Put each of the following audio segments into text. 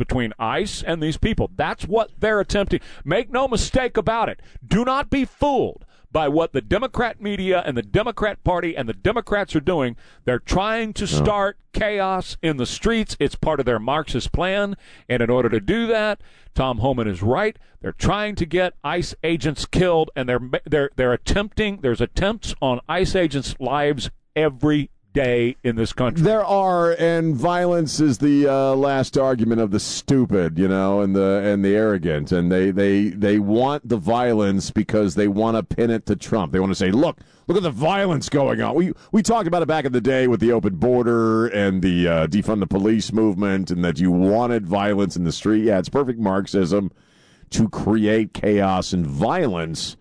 between ICE and these people. That's what they're attempting. Make no mistake about it. Do not be fooled by what the Democrat media and the Democrat Party and the Democrats are doing. They're trying to start chaos in the streets. It's part of their Marxist plan. And in order to do that, Tom Homan is right. They're trying to get ICE agents killed, and they're attempting. There's attempts on ICE agents' lives every day in this country. There are, and violence is the last argument of the stupid, and the arrogant, and they want the violence because they want to pin it to Trump. They want to say, look at the violence going on. We talked about it back in the day with the open border and the defund the police movement, and that you wanted violence in the street. Yeah, it's perfect Marxism to create chaos and violence.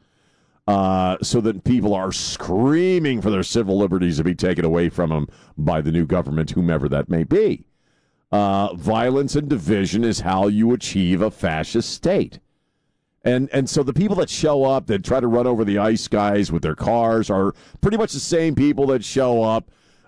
So that people are screaming for their civil liberties to be taken away from them by the new government, whomever that may be. Violence and division is how you achieve a fascist state. And so the people that show up, that try to run over the ICE guys with their cars, are pretty much the same people that show up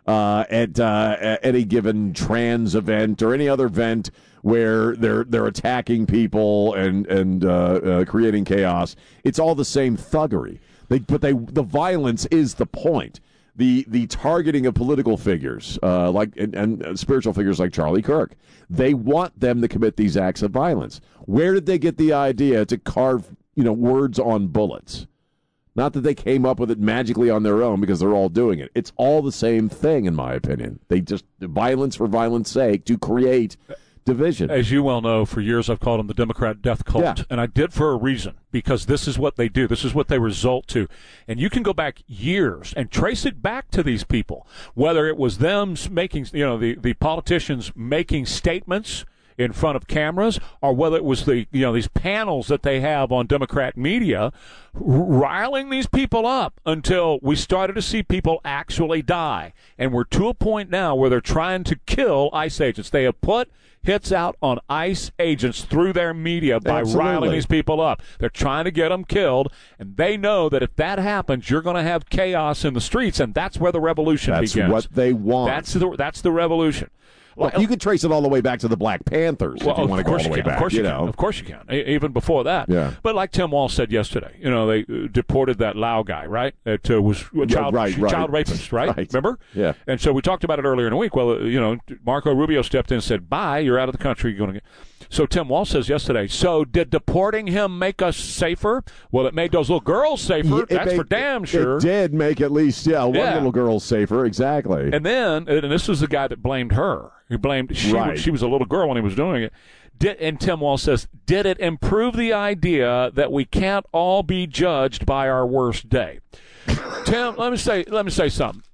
at any given trans event or any other event where they're attacking people and creating chaos. It's all the same thuggery. The violence is the point. The targeting of political figures and spiritual figures like Charlie Kirk. They want them to commit these acts of violence. Where did they get the idea to carve words on bullets? Not that they came up with it magically on their own, because they're all doing it. It's all the same thing, in my opinion. They just violence for violence sake to create division. As you well know, for years I've called them the Democrat death cult, and I did for a reason, because this is what they do. This is what they result to. And you can go back years and trace it back to these people, whether it was them making, the politicians making statements in front of cameras, or whether it was these panels that they have on Democrat media riling these people up until we started to see people actually die. And we're to a point now where they're trying to kill ICE agents. They have put hits out on ICE agents through their media by riling these people up. They're trying to get them killed, and they know that if that happens, you're going to have chaos in the streets, and that's where the revolution begins. That's what they want. That's the revolution. Look, you could trace it all the way back to the Black Panthers if you want to go all the way back. Of course you can. Even before that. Yeah. But like Tim Walz said yesterday, they deported that Lao guy, right? That was a child rapist, right? Remember? Yeah. And so we talked about it earlier in the week. Well, Marco Rubio stepped in and said, bye, you're out of the country. You're going to get... So Tim Walz says yesterday, so did deporting him make us safer? Well, it made those little girls safer. That's for damn sure. It did make at least, one little girl safer, exactly. And then, and this was the guy that blamed her. He blamed, she was a little girl when he was doing it. And Tim Walz says, did it improve the idea that we can't all be judged by our worst day? Tim, let me say something.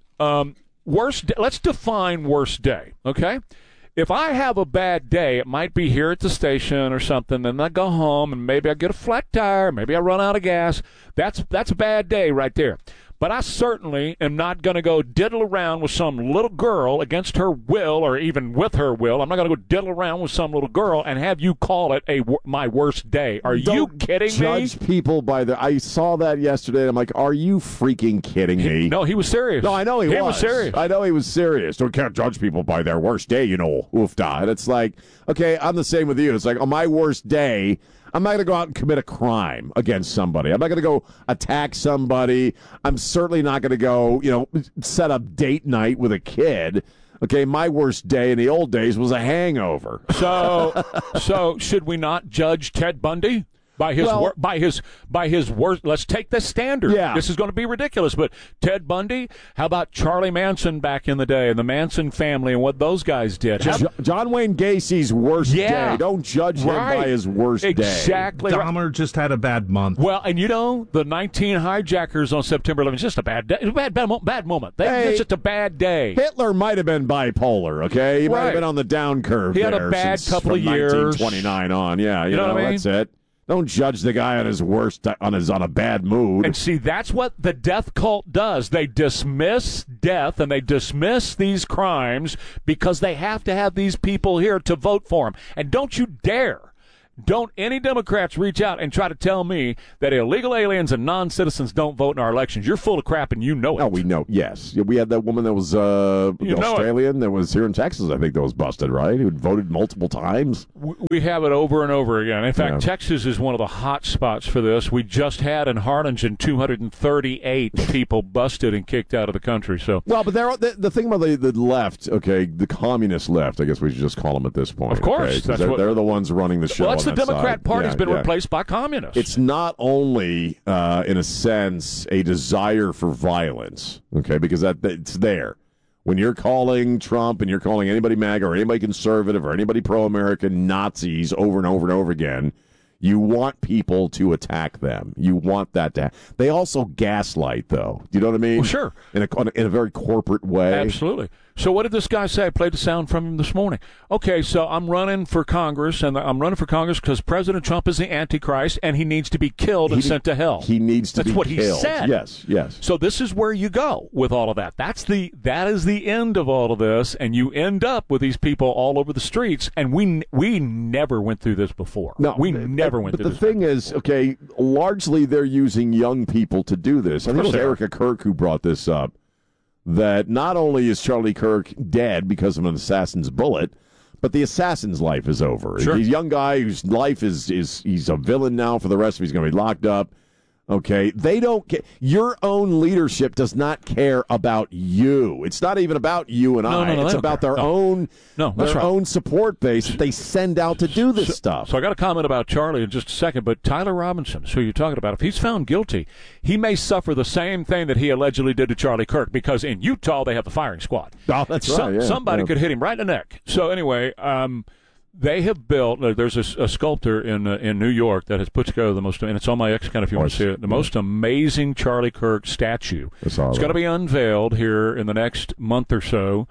Let's define worst day, okay? If I have a bad day, it might be here at the station or something, and I go home and maybe I get a flat tire, maybe I run out of gas. That's a bad day right there. But I certainly am not going to go diddle around with some little girl against her will, or even with her will. I'm not going to go diddle around with some little girl and have you call it my worst day. Are you kidding me? Judge people by I saw that yesterday. And I'm like, are you freaking kidding me? No, he was serious. No, I know he was. He was serious. I know he was serious. Don't can't judge people by their worst day, oofda. And it's like, okay, I'm the same with you. It's like, on my worst day, I'm not going to go out and commit a crime against somebody. I'm not going to go attack somebody. I'm certainly not going to go, set up date night with a kid. Okay, my worst day in the old days was a hangover. So should we not judge Ted Bundy by his worst? Let's take the standard. Yeah. This is going to be ridiculous, but Ted Bundy, how about Charlie Manson back in the day and the Manson family and what those guys did? John Wayne Gacy's worst day. Don't judge him by his worst day. Exactly. Dahmer just had a bad month. Well, and the 19 hijackers on September 11th, just a bad day. It was a bad moment. It's just a bad day. Hitler might have been bipolar, okay? He might have been on the down curve. He had a bad couple of years. 1929 on, yeah. You know what I mean? That's it. Don't judge the guy on his worst, on a bad mood. And see, that's what the death cult does. They dismiss death and they dismiss these crimes because they have to have these people here to vote for them. And don't you dare Don't any Democrats reach out and try to tell me that illegal aliens and non-citizens don't vote in our elections. You're full of crap, and you know it. Oh, we know. Yes. We had that woman that was Australian that was here in Texas, I think, that was busted, right? Who voted multiple times. We have it over and over again. In fact, Texas is one of the hot spots for this. We just had in Harlingen 238 people busted and kicked out of the country. So, well, but the thing about the left, okay, the communist left, I guess we should just call them at this point. Of course. Okay? They're the ones running the show. Well, that's on the that Democrat side. Party's been replaced by communists. It's not only, in a sense, a desire for violence, okay, because it's there. When you're calling Trump and you're calling anybody MAGA or anybody conservative or anybody pro-American Nazis over and over and over again, you want people to attack them. You want that to happen. They also gaslight, though. Do you know what I mean? Well, sure. In a very corporate way. Absolutely. So what did this guy say? I played the sound from him this morning. Okay, so I'm running for Congress, and I'm running for Congress because President Trump is the Antichrist, and he needs to be killed and sent to hell. He needs to be killed. That's what he said. Yes. So this is where you go with all of that. That is the end of all of this, and you end up with these people all over the streets, and we never went through this before. No, we never went through this. But the thing is, okay, largely they're using young people to do this. I think it was Erica Kirk who brought this up. That not only is Charlie Kirk dead because of an assassin's bullet, but the assassin's life is over. Sure. He's a young guy whose life is he's a villain now for the rest of. He's going to be locked up. Okay, they don't get your own leadership does not care about you. It's not even about you and I. It's about their own support base that they send out to do this stuff. So I got a comment about Charlie in just a second, but Tyler Robinson, who you're talking about, if he's found guilty, he may suffer the same thing that he allegedly did to Charlie Kirk because in Utah they have the firing squad. Oh, that's right. Yeah, somebody could hit him right in the neck. So anyway, they have built. There's a sculptor in New York that has put together the most, and it's on my X account if you want to see it. The most amazing Charlie Kirk statue. It's going to be unveiled here in the next month or so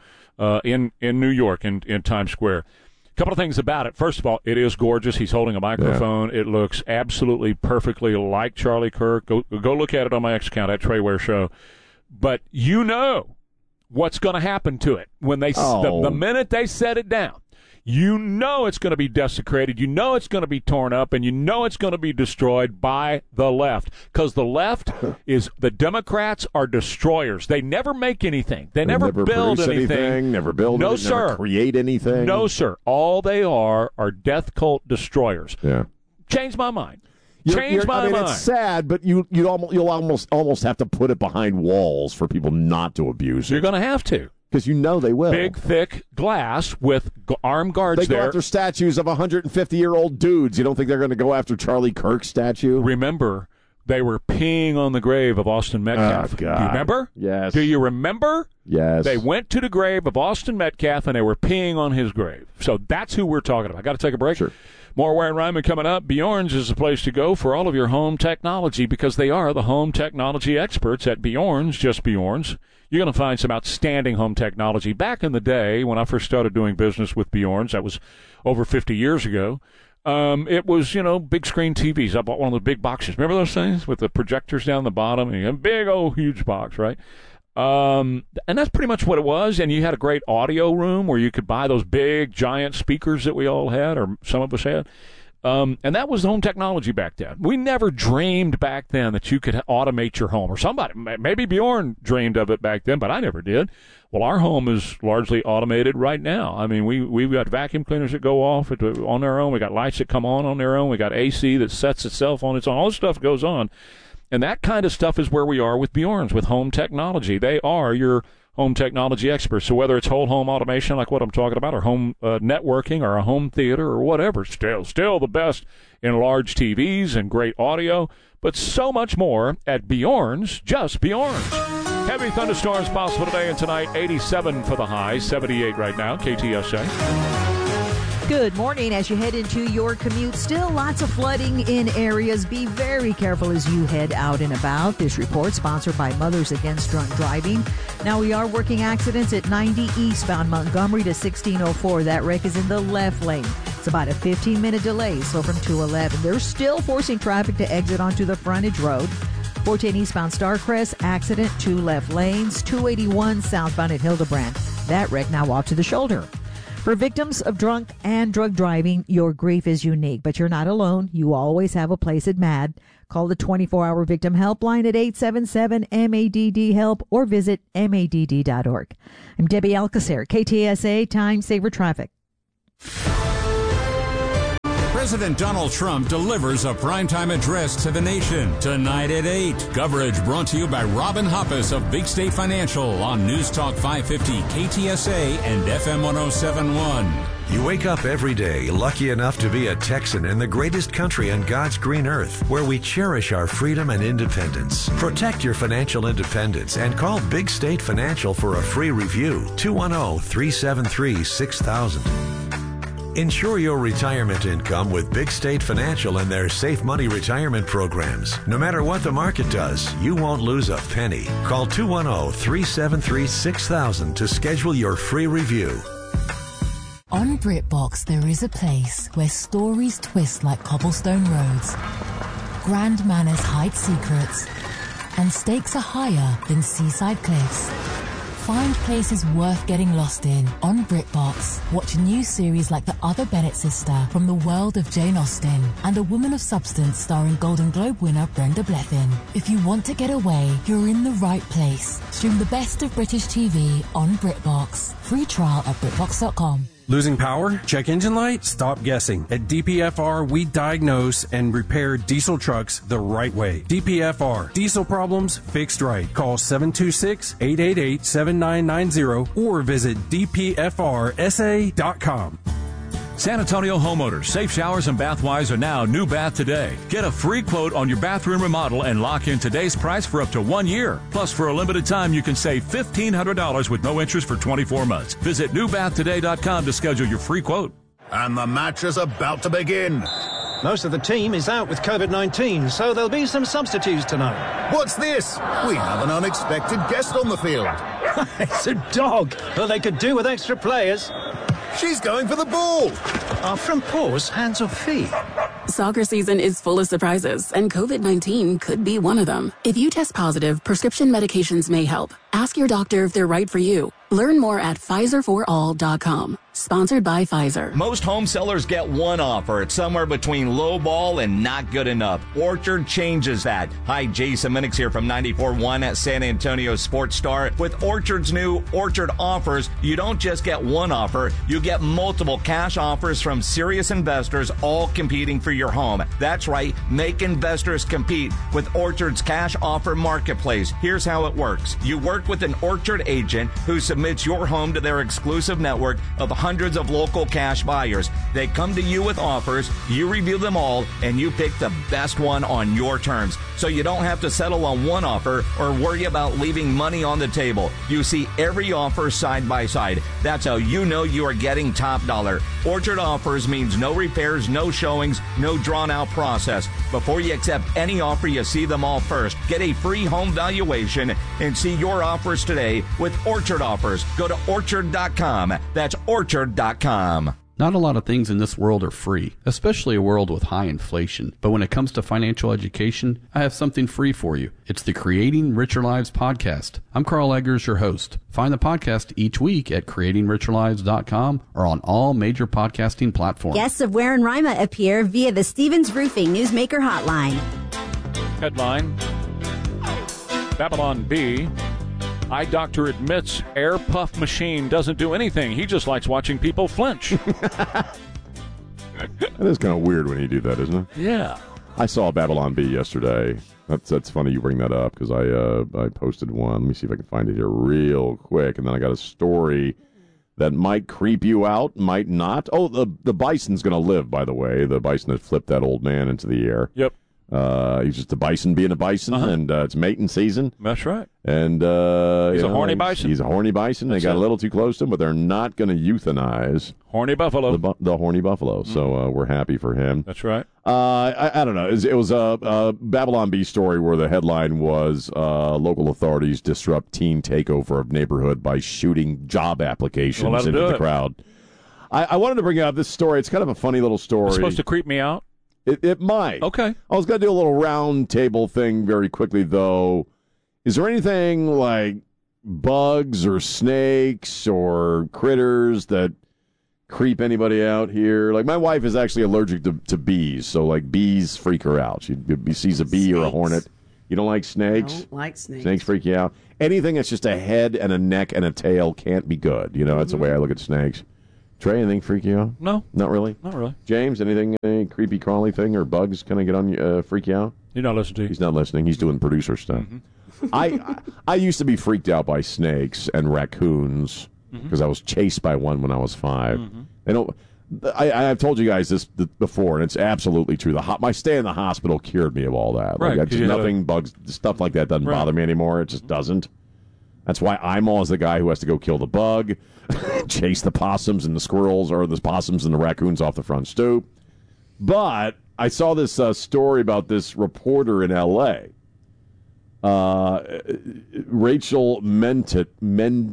in New York in Times Square. A couple of things about it. First of all, it is gorgeous. He's holding a microphone. Yeah. It looks absolutely perfectly like Charlie Kirk. Go look at it on my X account at Trey Ware Show. But you know what's going to happen to it when they the minute they set it down. You know it's going to be desecrated. You know it's going to be torn up, and you know it's going to be destroyed by the left. Because the left is the Democrats are destroyers. They never make anything. They never build anything. Never build. No, anything, sir. Never create anything. No, sir. All they are death cult destroyers. Yeah. Change my mind. Change my mind. It's sad, but you'll almost have to put it behind walls for people not to abuse it. You're going to have to. Because you know they will. Big, thick glass with armed guards there. They go after statues of 150-year-old dudes. You don't think they're going to go after Charlie Kirk's statue? Remember, they were peeing on the grave of Austin Metcalf. Oh, God. Do you remember? Yes. Do you remember? Yes. They went to the grave of Austin Metcalf, and they were peeing on his grave. So that's who we're talking about. I got to take a break. Sure. More Ware and Ryman coming up. Bjorn's is the place to go for all of your home technology because they are the home technology experts at Bjorn's, just Bjorn's. You're going to find some outstanding home technology. Back in the day, when I first started doing business with Bjorn's, that was over 50 years ago, it was, big screen TVs. I bought one of the big boxes. Remember those things with the projectors down the bottom? And you had a big, huge box, right? And that's pretty much what it was. And you had a great audio room where you could buy those big, giant speakers that we all had, or some of us had. And that was home technology back then. We never dreamed back then that you could automate your home, or somebody, maybe Bjorn dreamed of it back then, but I never did. Well, our home is largely automated right now. I mean, we've got vacuum cleaners that go off on their own. We got lights that come on their own. We got AC that sets itself on its own. All this stuff goes on. And that kind of stuff is where we are with Bjorn's, with home technology. They are your home technology experts. So whether it's whole home automation like what I'm talking about, or home networking, or a home theater, or whatever, still the best in large TVs and great audio, but so much more at Bjorn's, just Bjorn's. Heavy thunderstorms possible today and tonight. 87 for the high, 78 right now. KTSA. Good morning. As you head into your commute, still lots of flooding in areas. Be very careful as you head out and about. This report sponsored by Mothers Against Drunk Driving. Now we are working accidents at 90 eastbound Montgomery to 1604. That wreck is in the left lane. It's about a 15-minute delay, so from 211. They're still forcing traffic to exit onto the frontage road. 410 eastbound Starcrest, accident, 2 left lanes. 281 southbound at Hildebrand. That wreck now off to the shoulder. For victims of drunk and drug driving, your grief is unique, but you're not alone. You always have a place at MADD. Call the 24-hour victim helpline at 877-MADD-HELP or visit MADD.org. I'm Debbie Alcacer, KTSA Time Saver Traffic. President Donald Trump delivers a primetime address to the nation tonight at 8. Coverage brought to you by Robin Hoppus of Big State Financial on News Talk 550 KTSA and FM 1071. You wake up every day lucky enough to be a Texan in the greatest country on God's green earth, where we cherish our freedom and independence. Protect your financial independence and call Big State Financial for a free review. 210-373-6000. Ensure your retirement income with Big State Financial and their Safe Money retirement programs. No matter what the market does, you won't lose a penny. Call 210-373-6000 to schedule your free review. On BritBox, there is a place where stories twist like cobblestone roads, grand manners hide secrets, and stakes are higher than seaside cliffs. Find places worth getting lost in on BritBox. Watch a new series like The Other Bennett Sister from the world of Jane Austen and A Woman of Substance starring Golden Globe winner Brenda Blethyn. If you want to get away, you're in the right place. Stream the best of British TV on BritBox. Free trial at BritBox.com. Losing power? Check engine light? Stop guessing. At DPFR, we diagnose and repair diesel trucks the right way. DPFR. Diesel problems fixed right. Call 726-888-7990 or visit dpfrsa.com. San Antonio homeowners, Safe Showers and Bathwise are now New Bath Today. Get a free quote on your bathroom remodel and lock in today's price for up to 1 year. Plus, for a limited time, you can save $1,500 with no interest for 24 months. Visit newbathtoday.com to schedule your free quote. And the match is about to begin. Most of the team is out with COVID-19, so there'll be some substitutes tonight. What's this? We have an unexpected guest on the field. It's a dog. Well, they could do with extra players. She's going for the ball. Are front paws hands or feet? Soccer season is full of surprises, and COVID-19 could be one of them. If you test positive, prescription medications may help. Ask your doctor if they're right for you. Learn more at PfizerForAll.com. Sponsored by Pfizer. Most home sellers get one offer. It's somewhere between low ball and not good enough. Orchard changes that. Hi, Jason Minix here from 94.1 at San Antonio Sports Star. With Orchard's new Orchard offers, you don't just get one offer, you get multiple cash offers from serious investors, all competing for your home. That's right, make investors compete with Orchard's cash offer marketplace. Here's how it works. You work with an Orchard agent who submits your home to their exclusive network of hundreds of local cash buyers. They come to you with offers, you review them all, and you pick the best one on your terms. So you don't have to settle on one offer or worry about leaving money on the table. You see every offer side by side. That's how you know you are getting top dollar. Orchard offers means no repairs, no showings, no drawn out process. Before you accept any offer, you see them all first. Get a free home valuation and see your offers today with Orchard offers. Go to orchard.com. That's orchard.com. Not a lot of things in this world are free, especially a world with high inflation. But when it comes to financial education, I have something free for you. It's the Creating Richer Lives podcast. I'm Carl Eggers, your host. Find the podcast each week at creatingricherlives.com or on all major podcasting platforms. Guests of Ware and Rima appear via the Stevens Roofing Newsmaker hotline. Headline: Babylon Bee. Eye doctor admits air puff machine doesn't do anything. He just likes watching people flinch. That is kind of weird when you do that, isn't it? Yeah. I saw Babylon Bee yesterday. That's funny you bring that up because I posted one. Let me see if I can find it here real quick. And then I got a story that might creep you out, might not. Oh, the bison's going to live, by the way. The bison that flipped that old man into the air. Yep. He's just a bison being a bison, and it's mating season. That's right. And he's a horny bison. He's a horny bison. They got a little too close to him, but they're not going to euthanize horny buffalo. The horny buffalo. So we're happy for him. That's right. I don't know. It was a Babylon Bee story where the headline was local authorities disrupt teen takeover of neighborhood by shooting job applications into the crowd. I wanted to bring out this story. It's kind of a funny little story. It's supposed to creep me out? It might. Okay. I was going to do a little round table thing very quickly, though. Is there anything like bugs or snakes or critters that creep anybody out here? Like, my wife is actually allergic to bees, so, like, bees freak her out. She sees a bee or a hornet. You don't like snakes? I don't like snakes. Snakes freak you out? Anything that's just a head and a neck and a tail can't be good. You know, that's the way I look at snakes. Trey, anything freak you out? No. Not really? Not really. James, anything, any creepy crawly thing or bugs kind of get on you, freak you out? You're not listening to you. He's not listening. He's doing producer stuff. I used to be freaked out by snakes and raccoons because I was chased by one when I was 5. They don't. I've told you guys this before, and it's absolutely true. My stay in the hospital cured me of all that. Right, Like, nothing, bugs, stuff like that doesn't bother me anymore. It just doesn't. That's why I'm always the guy who has to go kill the bug, chase the possums and the squirrels, or the possums and the raccoons off the front stoop. But I saw this story about this reporter in L.A., Rachel Menitoff.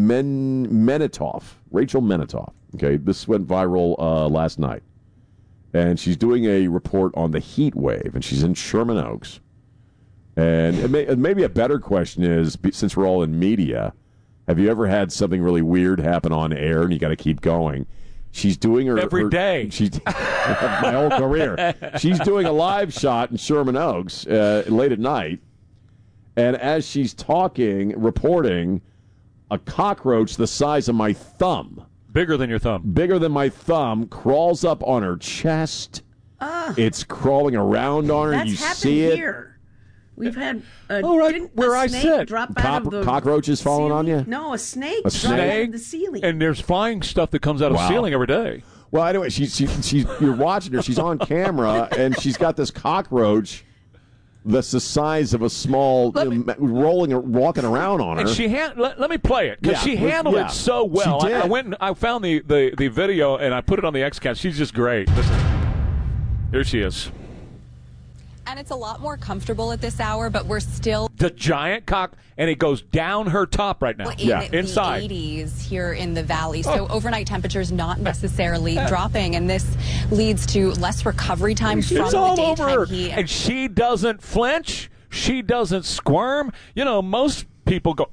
Rachel Menitoff. Okay, this went viral last night. And she's doing a report on the heat wave, and she's in Sherman Oaks. And maybe a better question is, since we're all in media, have you ever had something really weird happen on air and you got to keep going? She's doing her every day. She's my whole career. She's doing a live shot in Sherman Oaks late at night, and as she's talking, reporting, a cockroach the size of my thumb, bigger than your thumb, bigger than my thumb, crawls up on her chest. It's crawling around on her. That's you happened see it. Here. We've had where I sit. Drop out of the cockroaches falling on you? No, a snake. A snake? Out of the ceiling. And there's flying stuff that comes out of the ceiling every day. Well, anyway, she's you're watching her. She's on camera, and she's got this cockroach that's the size of a small, walking around on her. And she let me play it, because she handled it so well. She did. I went and I found the video, and I put it on the Xcast. She's just great. Listen. Here she is. And it's a lot more comfortable at this hour, but we're still... The giant cock, and it goes down her top right now. Inside. The 80s here in the valley. So overnight temperatures not necessarily dropping, and this leads to less recovery time from it's the all daytime over her. heat. And she doesn't flinch. She doesn't squirm. You know, most people go,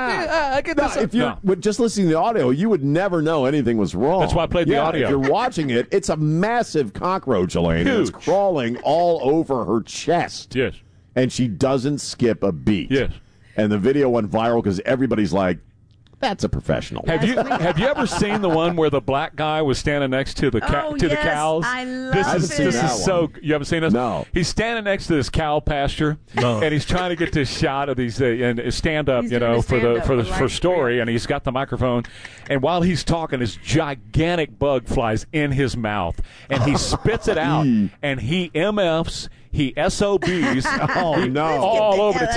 I get this. If you're just listening to the audio, you would never know anything was wrong. That's why I played the audio. If you're watching it, it's a massive cockroach, Elaine. And it's crawling all over her chest. Yes. And she doesn't skip a beat. Yes. And the video went viral because everybody's like, that's a professional. Have you ever seen the one where the black guy was standing next to the the cows? I love this is so. You haven't seen this? No. He's standing next to this cow pasture, and he's trying to get this shot of these and stand up, for story, and he's got the microphone, and while he's talking, this gigantic bug flies in his mouth, and he spits it out, and he MFs. He SOBs all over the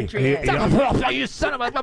TV. You son of a...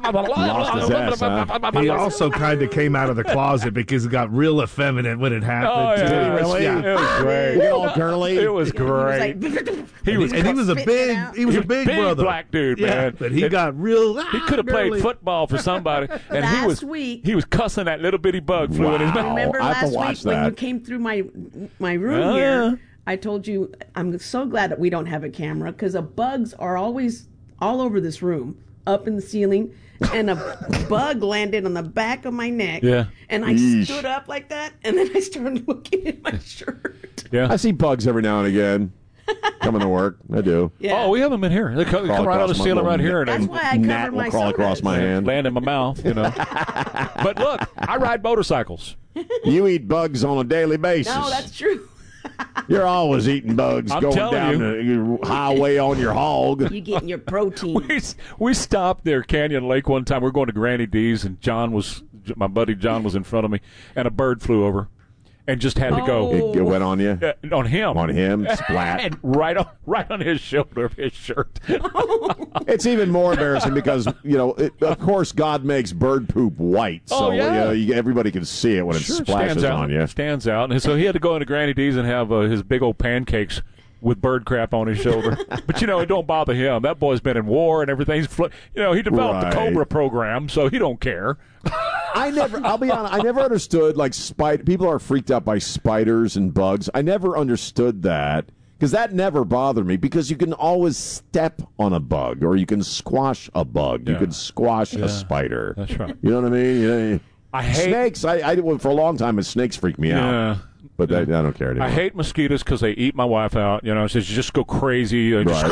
He also kind of came out of the closet because it got real effeminate when it happened. Oh, yeah. Really? Yeah. It was great. All girly. It was great. He was a big brother. Black dude, man. But he got real. He could have played football for somebody, and he was cussing that little bitty bug flew in his mouth. Remember last week when you came through my room here? I told you I'm so glad that we don't have a camera because bugs are always all over this room, up in the ceiling, and a bug landed on the back of my neck. Yeah. And I stood up like that, and then I started looking at my shirt. Yeah. I see bugs every now and again coming to work. I do. Yeah. Oh, we have them in here. They come right on the ceiling right here. That's why I covered my crawl across my hand. Land in my mouth, But look, I ride motorcycles. You eat bugs on a daily basis. No, that's true. You're always eating bugs going down the highway on your hog. You getting your protein. We stopped there, Canyon Lake, one time. We were going to Granny D's, and my buddy John was in front of me, and a bird flew over. And just had to go. It went on you? On him. On him, splat. And right on his shoulder of his shirt. It's even more embarrassing because, of course, God makes bird poop white. So, everybody can see it when it splashes on you. Stands out. And so he had to go into Granny D's and have his big old pancakes with bird crap on his shoulder. But, it don't bother him. That boy's been in war and everything. He developed the Cobra program, so he don't care. I'll be honest, I never understood, people are freaked out by spiders and bugs. I never understood that, because that never bothered me, because you can always step on a bug, or you can squash a bug. You can squash a spider. That's right. You know what I mean? I hate snakes. For a long time, snakes freak me out. But I don't care anymore. I hate mosquitoes because they eat my wife out. You know, so just go crazy,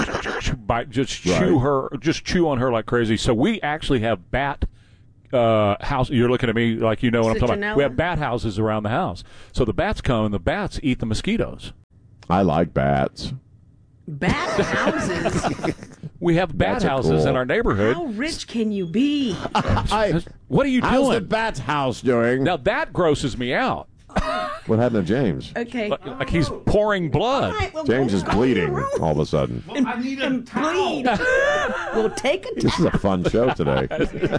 chew on her like crazy. So we actually have bat house. You're looking at me like you know what I'm talking about. We have bat houses around the house. So the bats come and the bats eat the mosquitoes. I like bats. Bat houses? We have bat houses in our neighborhood. How rich can you be? What are you doing? How's the bat house doing? Now that grosses me out. What happened to James? Okay. Like he's pouring blood. Right, well, James is bleeding all of a sudden. I need him bleed. We'll take a towel. This is a fun show today.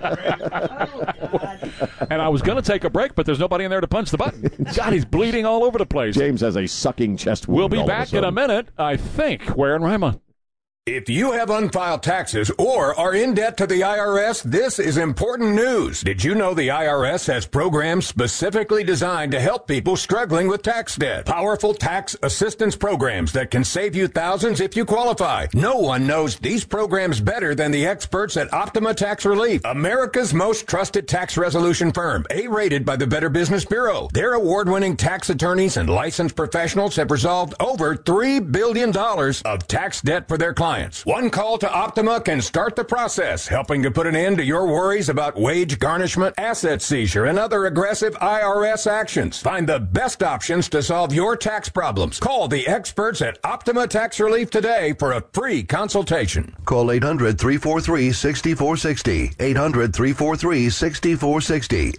And I was going to take a break, but there's nobody in there to punch the button. God, he's bleeding all over the place. James has a sucking chest wound. We'll be back in a minute, I think. Where in Rima? If you have unfiled taxes or are in debt to the IRS, this is important news. Did you know the IRS has programs specifically designed to help people struggling with tax debt? Powerful tax assistance programs that can save you thousands if you qualify. No one knows these programs better than the experts at Optima Tax Relief, America's most trusted tax resolution firm, A-rated by the Better Business Bureau. Their award-winning tax attorneys and licensed professionals have resolved over $3 billion of tax debt for their clients. One call to Optima can start the process, helping to put an end to your worries about wage garnishment, asset seizure, and other aggressive IRS actions. Find the best options to solve your tax problems. Call the experts at Optima Tax Relief today for a free consultation. Call 800-343-6460. 800-343-6460.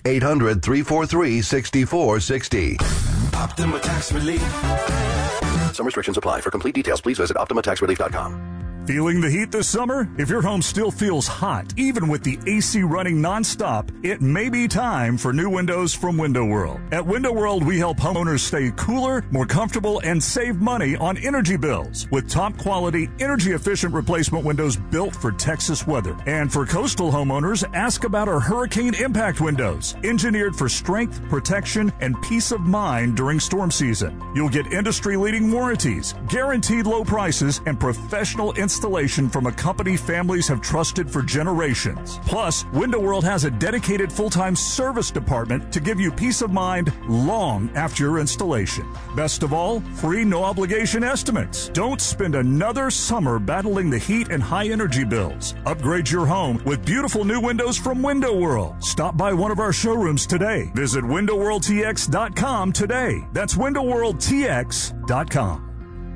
800-343-6460. Optima Tax Relief. Some restrictions apply. For complete details, please visit OptimaTaxRelief.com. Feeling the heat this summer? If your home still feels hot, even with the AC running nonstop, it may be time for new windows from Window World. At Window World, we help homeowners stay cooler, more comfortable, and save money on energy bills with top-quality, energy-efficient replacement windows built for Texas weather. And for coastal homeowners, ask about our hurricane impact windows, engineered for strength, protection, and peace of mind during storm season. You'll get industry-leading warranties, guaranteed low prices, and professional installation from a company families have trusted for generations. Plus, Window World has a dedicated full-time service department to give you peace of mind long after your installation. Best of all, free no-obligation estimates. Don't spend another summer battling the heat and high energy bills. Upgrade your home with beautiful new windows from Window World. Stop by one of our showrooms today. Visit WindowWorldTX.com today. That's WindowWorldTX.com.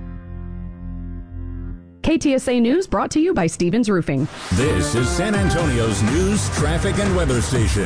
KTSA News brought to you by Stevens Roofing. This is San Antonio's news, traffic, and weather station.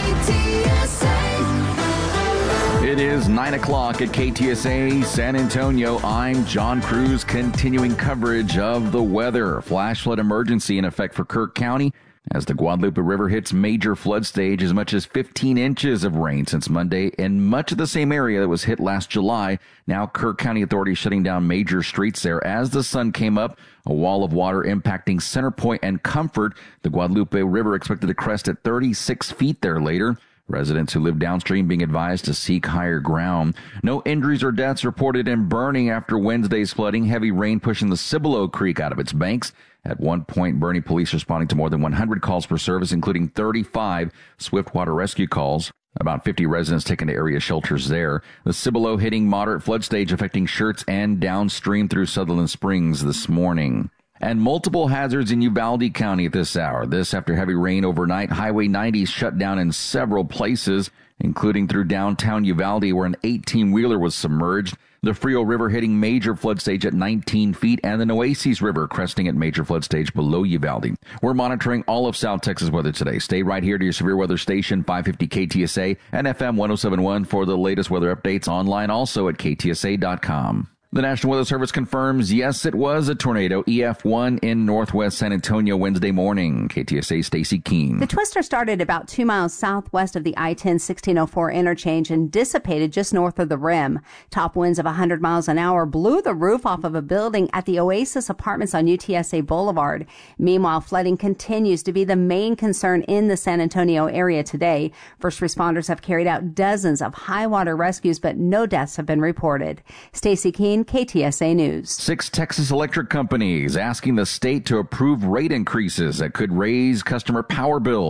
KTSA. It is 9 o'clock at KTSA San Antonio. I'm John Cruz, continuing coverage of the weather. Flash flood emergency in effect for Kirk County as the Guadalupe River hits major flood stage. As much as 15 inches of rain since Monday in much of the same area that was hit last July. Now Kirk County authorities shutting down major streets there as the sun came up. A wall of water impacting Center Point and Comfort. The Guadalupe River expected to crest at 36 feet there later. Residents who live downstream being advised to seek higher ground. No injuries or deaths reported in Boerne after Wednesday's flooding. Heavy rain pushing the Cibolo Creek out of its banks. At one point, Boerne police responding to more than 100 calls for service, including 35 swift water rescue calls. About 50 residents taken to area shelters there. The Cibolo hitting moderate flood stage affecting Schertz and downstream through Sutherland Springs this morning. And multiple hazards in Uvalde County at this hour. This after heavy rain overnight. Highway 90 shut down in several places, including through downtown Uvalde where an 18-wheeler was submerged. The Frio River hitting major flood stage at 19 feet and the Nueces River cresting at major flood stage below Uvalde. We're monitoring all of South Texas weather today. Stay right here to your severe weather station, 550 KTSA and FM 107.1 for the latest weather updates online also at KTSA.com. The National Weather Service confirms, yes, it was a tornado, EF1 in northwest San Antonio Wednesday morning. KTSA Stacy Keene. The twister started about 2 miles southwest of the I-10-1604 interchange and dissipated just north of the rim. Top winds of 100 miles an hour blew the roof off of a building at the Oasis Apartments on UTSA Boulevard. Meanwhile, flooding continues to be the main concern in the San Antonio area today. First responders have carried out dozens of high water rescues, but no deaths have been reported. Stacy Keene, KTSA News. 6 Texas electric companies asking the state to approve rate increases that could raise customer power bills.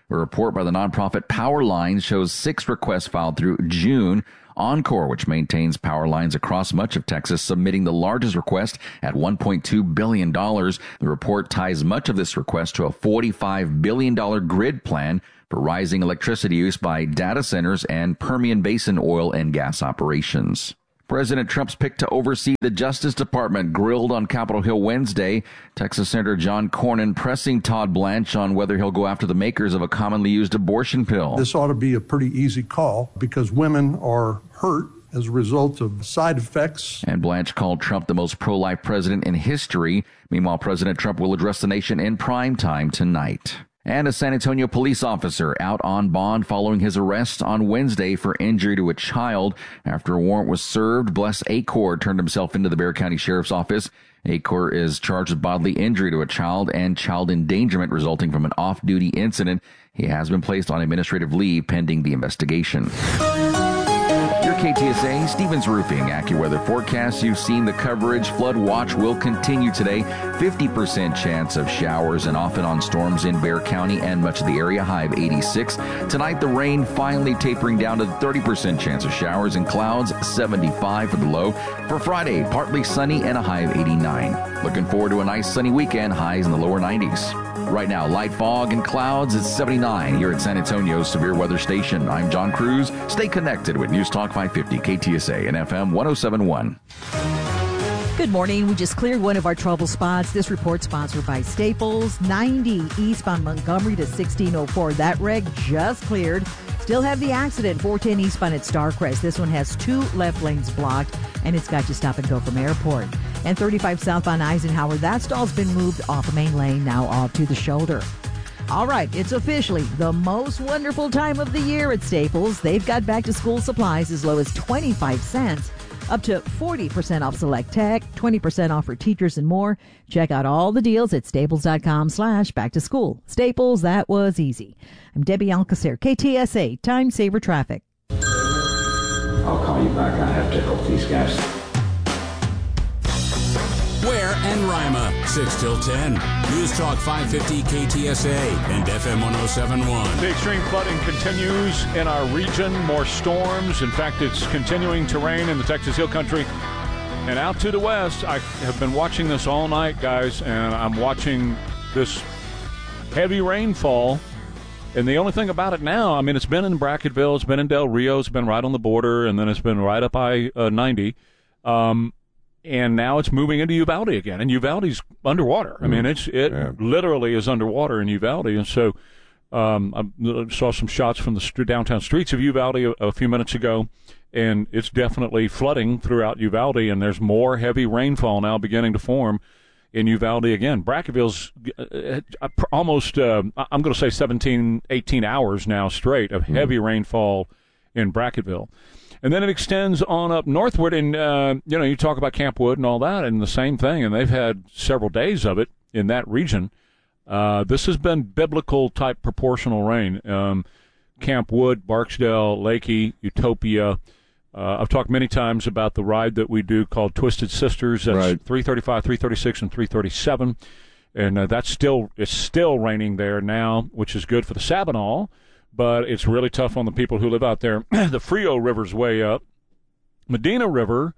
A report by the nonprofit Power Lines shows 6 requests filed through June. Oncor, which maintains power lines across much of Texas, submitting the largest request at $1.2 billion. The report ties much of this request to a $45 billion grid plan for rising electricity use by data centers and Permian Basin oil and gas operations. President Trump's pick to oversee the Justice Department grilled on Capitol Hill Wednesday. Texas Senator John Cornyn pressing Todd Blanche on whether he'll go after the makers of a commonly used abortion pill. This ought to be a pretty easy call because women are hurt as a result of side effects. And Blanche called Trump the most pro-life president in history. Meanwhile, President Trump will address the nation in prime time tonight. And a San Antonio police officer out on bond following his arrest on Wednesday for injury to a child. After a warrant was served, Bless Acor turned himself into the Bexar County Sheriff's Office. Acor is charged with bodily injury to a child and child endangerment resulting from an off-duty incident. He has been placed on administrative leave pending the investigation. Your KTSA Stevens Roofing AccuWeather forecast. You've seen the coverage. Flood watch will continue today. 50% chance of showers and off and on storms in Bexar County and much of the area. High of 86. Tonight, the rain finally tapering down to 30% chance of showers and clouds. 75 for the low. For Friday, partly sunny and a high of 89. Looking forward to a nice sunny weekend. Highs in the lower 90s. Right now, light fog and clouds. It's 79 here at San Antonio's Severe Weather Station. I'm John Cruz. Stay connected with News Talk 550 KTSA and FM 107.1. Good morning. We just cleared one of our trouble spots. This report sponsored by Staples. 90 eastbound Montgomery to 1604. That wreck just cleared. Still have the accident. 410 eastbound at Starcrest. This one has 2 left lanes blocked, and it's got you stop and go from airport. And 35 southbound Eisenhower. That stall's been moved off the main lane, now off to the shoulder. All right, it's officially the most wonderful time of the year at Staples. They've got back-to-school supplies as low as 25 cents, up to 40% off select tech, 20% off for teachers and more. Check out all the deals at staples.com/back-to-school. Staples, that was easy. I'm Debbie Alcacer, KTSA, Time Saver Traffic. I'll call you back. I have to help these guys. Ware and Rima, 6 till 10. News Talk 550 KTSA and FM 107.1. The extreme flooding continues in our region. More storms. In fact, it's continuing to rain in the Texas Hill Country. And out to the west, I have been watching this all night, guys, and I'm watching this heavy rainfall. And the only thing about it now, I mean, it's been in Brackettville, it's been in Del Rio, it's been right on the border, and then it's been right up I-90. And now it's moving into Uvalde again, and Uvalde's underwater. I mean, it literally is underwater in Uvalde. And so I saw some shots from the downtown streets of Uvalde a few minutes ago, and it's definitely flooding throughout Uvalde, and there's more heavy rainfall now beginning to form in Uvalde again. Brackettville's almost, I'm going to say 17, 18 hours now straight of heavy rainfall in Brackettville. And then it extends on up northward, and, you talk about Camp Wood and all that, and the same thing, and they've had several days of it in that region. This has been biblical-type proportional rain. Camp Wood, Barksdale, Lakey, Utopia. I've talked many times about the ride that we do called Twisted Sisters. That's right. 335, 336, and 337. And it's still raining there now, which is good for the Sabinal. But it's really tough on the people who live out there. The Frio River's way up. Medina River,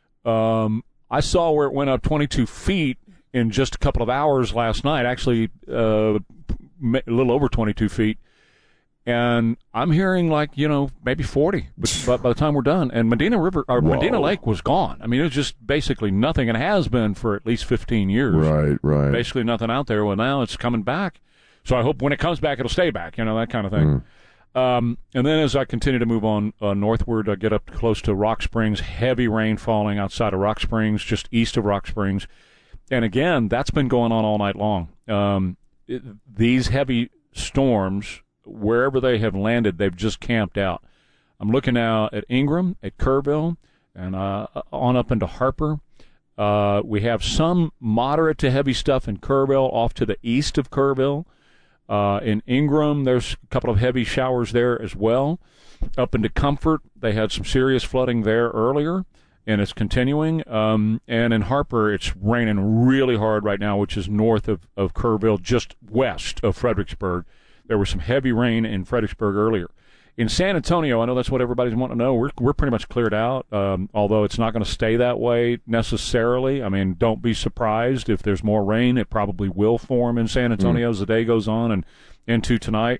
I saw where it went up 22 feet in just a couple of hours last night, actually a little over 22 feet. And I'm hearing maybe 40 but by the time we're done. And Medina River, or Medina Lake was gone. I mean, it was just basically nothing, and has been for at least 15 years. Right. Basically nothing out there. Well, now it's coming back. So I hope when it comes back, it'll stay back, that kind of thing. And then as I continue to move on northward, I get up close to Rock Springs, heavy rain falling outside of Rock Springs, just east of Rock Springs. And again, that's been going on all night long. These heavy storms, wherever they have landed, they've just camped out. I'm looking now at Ingram, at Kerrville, and on up into Harper. We have some moderate to heavy stuff in Kerrville, off to the east of Kerrville. In Ingram, there's a couple of heavy showers there as well. Up into Comfort, they had some serious flooding there earlier, and it's continuing. And in Harper, it's raining really hard right now, which is north of Kerrville, just west of Fredericksburg. There was some heavy rain in Fredericksburg earlier. In San Antonio, I know that's what everybody's wanting to know. We're pretty much cleared out, although it's not going to stay that way necessarily. I mean, don't be surprised if there's more rain. It probably will form in San Antonio as the day goes on and into tonight.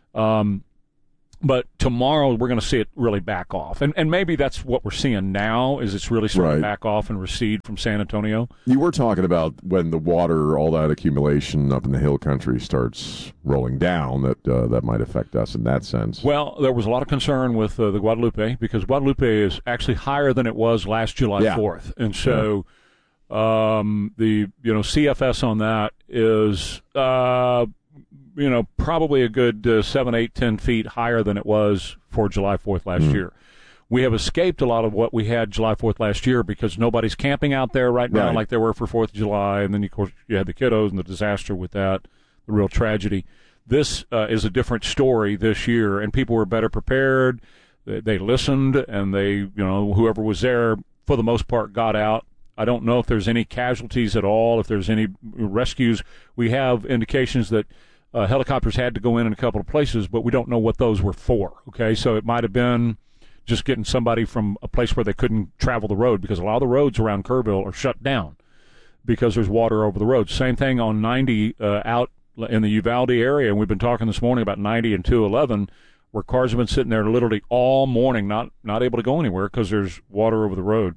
But tomorrow we're going to see it really back off. And maybe that's what we're seeing now is it's really starting to back off and recede from San Antonio. You were talking about when the water, all that accumulation up in the hill country starts rolling down, that might affect us in that sense. Well, there was a lot of concern with the Guadalupe because Guadalupe is actually higher than it was last July 4th. And so the CFS on that is probably a good 7, 8, 10 feet higher than it was for July 4th last year. We have escaped a lot of what we had July 4th last year because nobody's camping out there right now like they were for 4th of July. And then, of course, you had the kiddos and the disaster with that, the real tragedy. This is a different story this year, and people were better prepared. They listened, and whoever was there, for the most part, got out. I don't know if there's any casualties at all, if there's any rescues. We have indications that helicopters had to go in a couple of places, but we don't know what those were for, okay? So it might have been just getting somebody from a place where they couldn't travel the road because a lot of the roads around Kerrville are shut down because there's water over the road. Same thing on 90 out in the Uvalde area, and we've been talking this morning about 90 and 211 where cars have been sitting there literally all morning, not able to go anywhere because there's water over the road.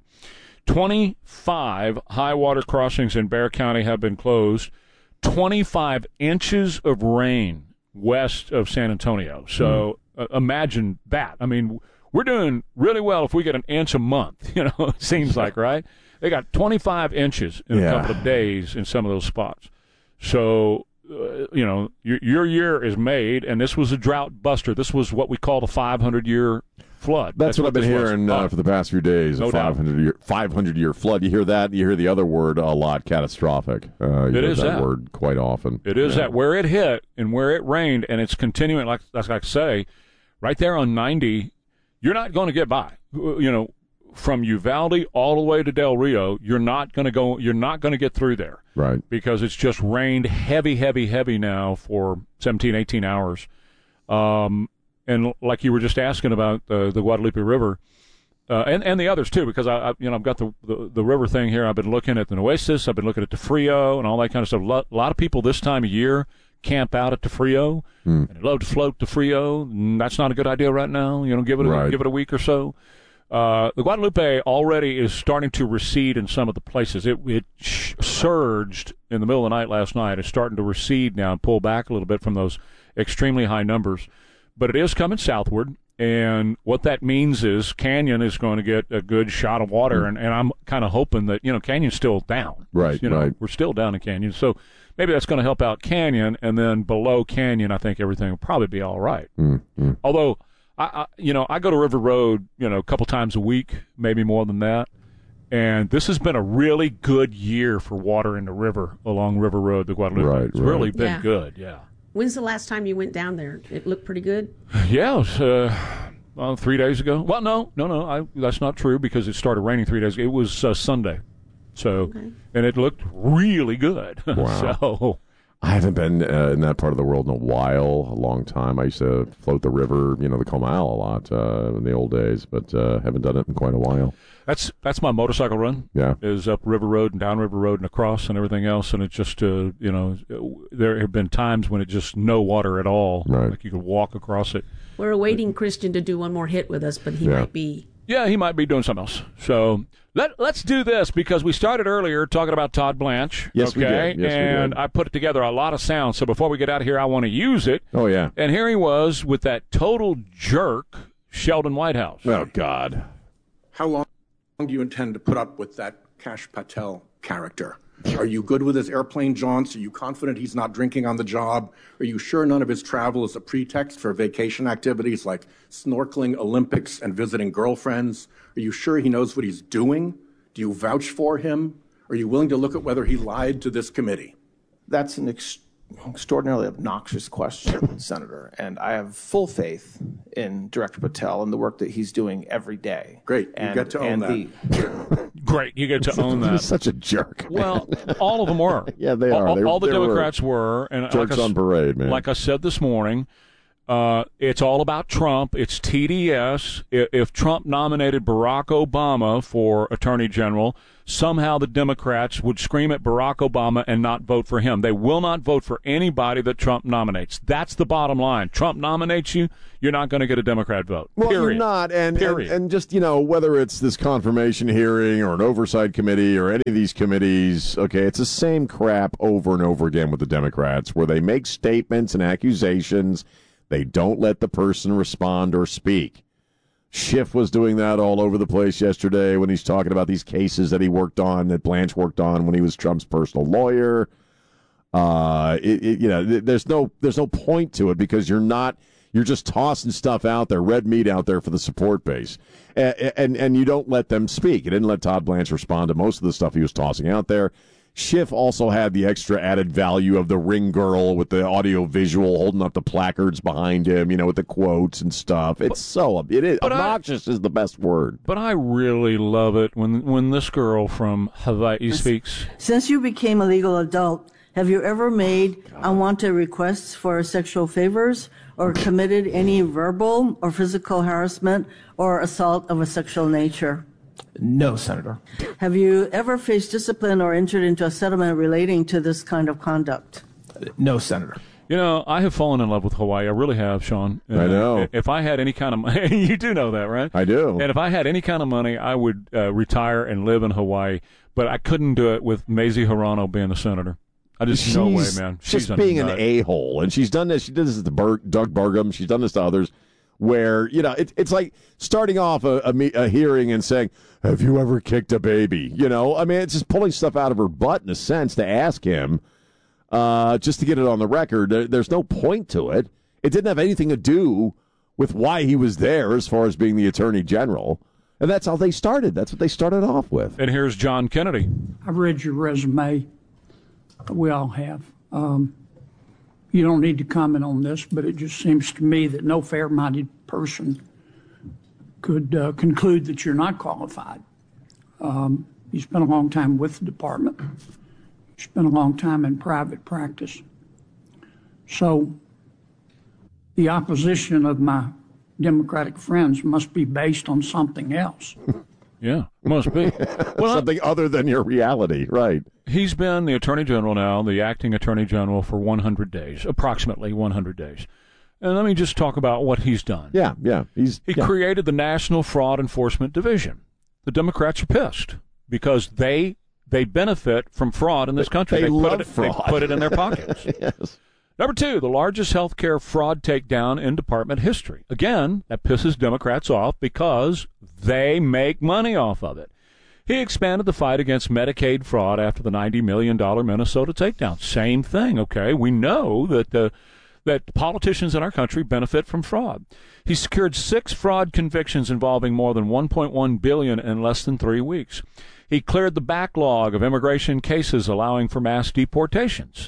25 high water crossings in Bexar County have been closed. 25 inches of rain west of San Antonio. So imagine that. I mean, we're doing really well if we get an inch a month, it seems like, right? They got 25 inches in a couple of days in some of those spots. So, your year is made, and this was a drought buster. This was what we call the 500-year flood. That's what I've been hearing for the past few days, a 500-year flood. You hear that, you hear the other word a lot, catastrophic. You hear that word quite often. It is that. Where it hit and where it rained, and it's continuing, like I say, right there on 90, you're not going to get by. From Uvalde all the way to Del Rio, you're not going to get through there. Right. Because it's just rained heavy now for 17, 18 hours. And like you were just asking about the Guadalupe River, and the others too, because I've got the river thing here. I've been looking at the Nueces, I've been looking at the Frio, and all that kind of stuff. A lot of people this time of year camp out at the Frio, and they love to float the Frio. That's not a good idea right now. Give it a week or so. The Guadalupe already is starting to recede in some of the places. It surged in the middle of the night last night. It's starting to recede now and pull back a little bit from those extremely high numbers. But it is coming southward, and what that means is Canyon is going to get a good shot of water, and I'm kind of hoping that, Canyon's still down. Right, We're still down in Canyon. So maybe that's going to help out Canyon, and then below Canyon, I think everything will probably be all right. Although, I go to River Road, a couple times a week, maybe more than that. And this has been a really good year for water in the river along River Road, the Guadalupe. It's really been good, When's the last time you went down there? It looked pretty good? Yeah, it was 3 days ago. Well, no, that's not true because it started raining 3 days ago. It was Sunday. So, and it looked really good. Wow. So, I haven't been in that part of the world in a long time. I used to float the river, the Comal a lot in the old days, but haven't done it in quite a while. That's my motorcycle run. Yeah, is up River Road and down River Road and across and everything else. And it's just there have been times when it's just no water at all. Right. Like you could walk across it. We're awaiting Christian to do one more hit with us, but he might be. Yeah, he might be doing something else. So let's do this because we started earlier talking about Todd Blanche. Yes, we did. Yes, and we did. I put together a lot of sounds. So before we get out of here, I want to use it. Oh, yeah. And here he was with that total jerk, Sheldon Whitehouse. Oh, God. How long do you intend to put up with that Kash Patel character? Are you good with his airplane jaunts? Are you confident he's not drinking on the job? Are you sure none of his travel is a pretext for vacation activities like snorkeling, Olympics, and visiting girlfriends? Are you sure he knows what he's doing? Do you vouch for him? Are you willing to look at whether he lied to this committee? That's an extraordinarily obnoxious question, Senator, and I have full faith in Director Patel and the work that he's doing every day. Great. You get to own that. Great, you get to own that. He's such a jerk. Well, all of them were. Yeah, they are. All the Democrats were. And jerks on parade, man. Like I said this morning, it's all about Trump. It's TDS. If Trump nominated Barack Obama for Attorney General, somehow the Democrats would scream at Barack Obama and not vote for him. They will not vote for anybody that Trump nominates. That's the bottom line. Trump nominates you, you're not going to get a Democrat vote. Well, period. You're not. And just, whether it's this confirmation hearing or an oversight committee or any of these committees, okay, it's the same crap over and over again with the Democrats where they make statements and accusations. They don't let the person respond or speak. Schiff was doing that all over the place yesterday when he's talking about these cases that he worked on, that Blanche worked on when he was Trump's personal lawyer. There's no point to it because you're just tossing stuff out there, red meat out there for the support base, and you don't let them speak. You didn't let Todd Blanche respond to most of the stuff he was tossing out there. Schiff also had the extra added value of the ring girl with the audio visual holding up the placards behind him, with the quotes and stuff. Obnoxious is the best word. But I really love it when this girl from Hawaii speaks. Since you became a legal adult, have you ever made unwanted requests for sexual favors or committed any verbal or physical harassment or assault of a sexual nature? No, Senator. Have you ever faced discipline or entered into a settlement relating to this kind of conduct? No, Senator. I have fallen in love with Hawaii. I really have, Sean. I know. If I had any kind of money, you do know that, right? I do. And if I had any kind of money, I would retire and live in Hawaii. But I couldn't do it with Mazie Hirono being the senator. No way, man. She's just being an a-hole. And she's done this. She did this to Doug Burgum. She's done this to others. Where, it's like starting off a hearing and saying, have you ever kicked a baby? It's just pulling stuff out of her butt in a sense to ask him just to get it on the record. There's no point to it. It didn't have anything to do with why he was there as far as being the Attorney General. And that's how they started. That's what they started off with. And here's John Kennedy. I've read your resume. We all have. You don't need to comment on this, but it just seems to me that no fair-minded person could conclude that you're not qualified. You spent a long time with the department. You spent a long time in private practice. So the opposition of my Democratic friends must be based on something else. Yeah, must be. Something other than your reality, right. He's been the Attorney General now, the acting Attorney General, for 100 days, approximately 100 days. And let me just talk about what he's done. Yeah. He created the National Fraud Enforcement Division. The Democrats are pissed because they benefit from fraud in this country. They love fraud. They put it in their pockets. Yes. Number 2, the largest healthcare fraud takedown in department history. Again, that pisses Democrats off because they make money off of it. He expanded the fight against Medicaid fraud after the $90 million Minnesota takedown. Same thing, okay? We know that politicians in our country benefit from fraud. He secured 6 fraud convictions involving more than $1.1 billion in less than 3 weeks. He cleared the backlog of immigration cases allowing for mass deportations.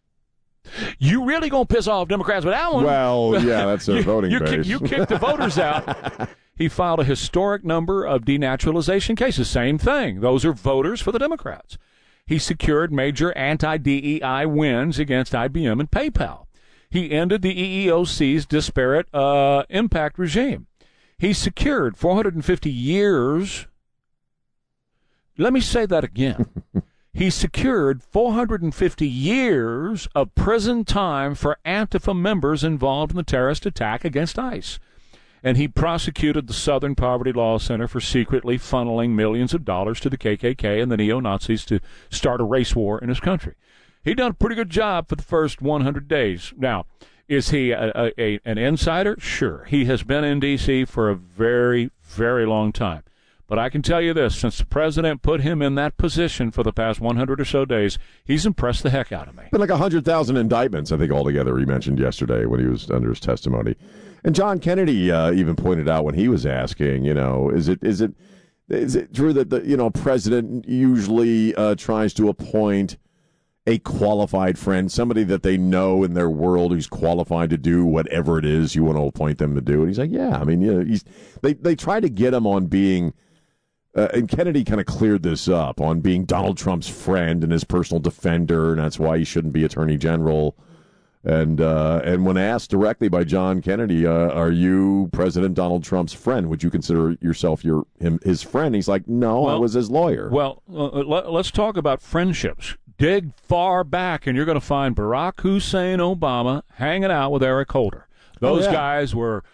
You really gonna piss off Democrats with that one? Well, yeah, that's their voting base. You kicked the voters out. He filed a historic number of denaturalization cases. Same thing. Those are voters for the Democrats. He secured major anti-DEI wins against IBM and PayPal. He ended the EEOC's disparate impact regime. He secured 450 years. Let me say that again. He secured 450 years of prison time for Antifa members involved in the terrorist attack against ICE. And he prosecuted the Southern Poverty Law Center for secretly funneling millions of dollars to the KKK and the neo-Nazis to start a race war in his country. He done a pretty good job for the first 100 days. Now, is he an insider? Sure. He has been in D.C. for a very, very long time. But I can tell you this, since the president put him in that position for the past 100 or so days, he's impressed the heck out of me. Been like 100,000 indictments, I think, altogether, he mentioned yesterday when he was under his testimony. And John Kennedy even pointed out when he was asking, is it true that the president usually tries to appoint a qualified friend, somebody that they know in their world who's qualified to do whatever it is you want to appoint them to do? And he's like, yeah, I mean, they try to get him on being and Kennedy kind of cleared this up on being Donald Trump's friend and his personal defender, and that's why he shouldn't be Attorney General. And when asked directly by John Kennedy, are you President Donald Trump's friend? Would you consider yourself his friend? He's like, no, I was his lawyer. Well, let's talk about friendships. Dig far back, and you're going to find Barack Hussein Obama hanging out with Eric Holder. Those guys were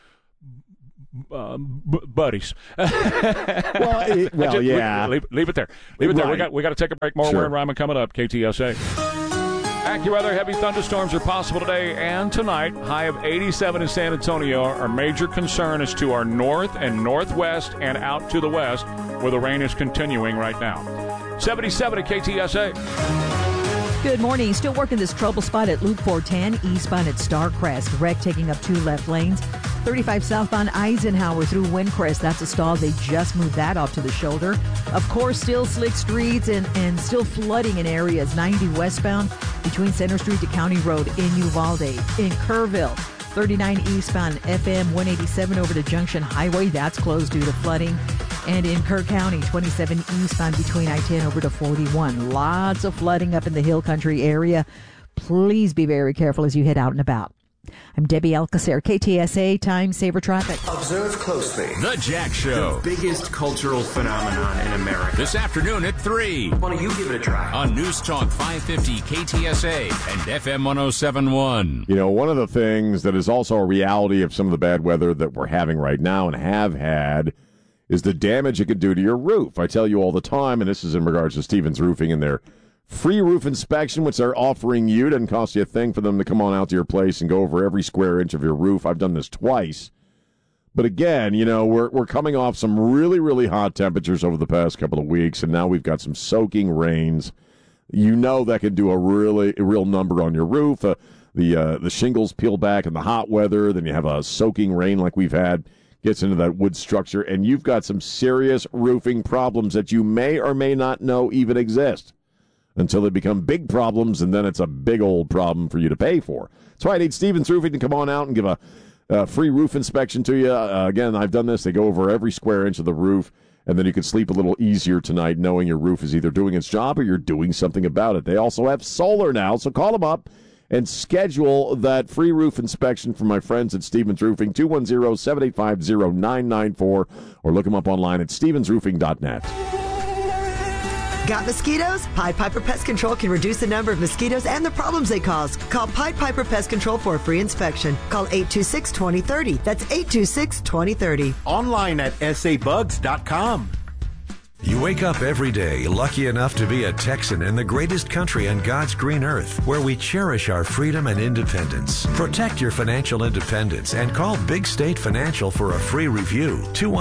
buddies. Leave it there. Leave it there. We got to take a break. More Word and Rhyme coming up. KTSA. AccuWeather, heavy thunderstorms are possible today and tonight. High of 87 in San Antonio. Our major concern is to our north and northwest and out to the west, where the rain is continuing right now. 77 at KTSA. Good morning. Still working this trouble spot at Loop 410, eastbound at Starcrest. Wreck taking up 2 left lanes. 35 southbound Eisenhower through Windcrest. That's a stall. They just moved that off to the shoulder. Of course, still slick streets and still flooding in areas. 90 westbound between Center Street to County Road in Uvalde. In Kerrville, 39 eastbound FM 187 over to Junction Highway. That's closed due to flooding. And in Kerr County, 27 eastbound between I-10 over to 41. Lots of flooding up in the Hill Country area. Please be very careful as you head out and about. I'm Debbie Alcacer, KTSA Time Saver Traffic. Observe closely. The Jack Show. The biggest cultural phenomenon in America. This afternoon at 3. Why don't you give it a try? On News Talk 550 KTSA and FM 107.1. You know, one of the things that is also a reality of some of the bad weather that we're having right now and have had is the damage it could do to your roof. I tell you all the time, and this is in regards to Stevens Roofing and their free roof inspection, which they're offering you. It doesn't cost you a thing for them to come on out to your place and go over every square inch of your roof. I've done this twice. But again, you know, we're coming off some really, really hot temperatures over the past couple of weeks, and now we've got some soaking rains. You know that can do a real number on your roof. The shingles peel back in the hot weather. Then you have a soaking rain like we've had. Gets into that wood structure, and you've got some serious roofing problems that you may or may not know even exist until they become big problems, and then it's a big old problem for you to pay for. That's why I need Stevens Roofing to come on out and give a free roof inspection to you. Again, I've done this. They go over every square inch of the roof, and then you can sleep a little easier tonight knowing your roof is either doing its job or you're doing something about it. They also have solar now, so call them up and schedule that free roof inspection from my friends at Stevens Roofing, 210-785-0994, or look them up online at stevensroofing.net. Got mosquitoes? Pied Piper Pest Control can reduce the number of mosquitoes and the problems they cause. Call Pied Piper Pest Control for a free inspection. Call 826-2030. That's 826-2030. Online at sabugs.com. You wake up every day lucky enough to be a Texan in the greatest country on God's green earth, where we cherish our freedom and independence. Protect your financial independence and call Big State Financial for a free review.